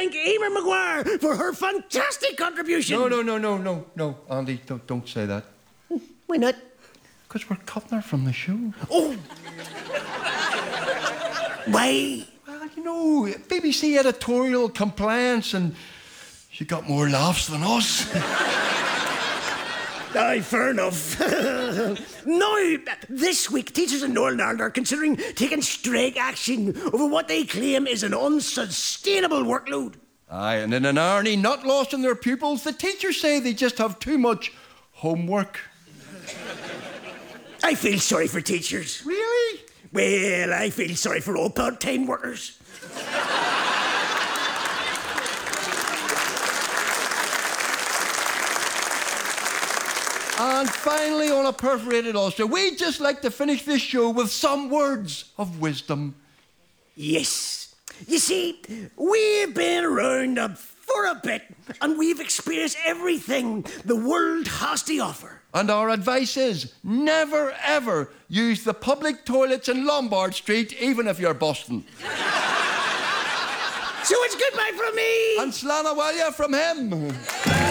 thank Emer Maguire for her fantastic contribution. No, Andy, don't say that. Why not? Because we're cutting her from the show. Oh. Why? Well, you know, BBC editorial compliance, and she got more laughs than us. Aye, fair enough. Now, this week, teachers in Northern Ireland are considering taking strike action over what they claim is an unsustainable workload. Aye, and in an irony not lost on their pupils, the teachers say they just have too much homework. I feel sorry for teachers. Really? Well, I feel sorry for all part-time workers. And finally, on a perforated ulcer, we'd just like to finish this show with some words of wisdom. Yes. You see, we've been around for a bit, and we've experienced everything the world has to offer. And our advice is, never ever use the public toilets in Lombard Street, even if you're Boston. So it's goodbye from me. And Slana Walia from him.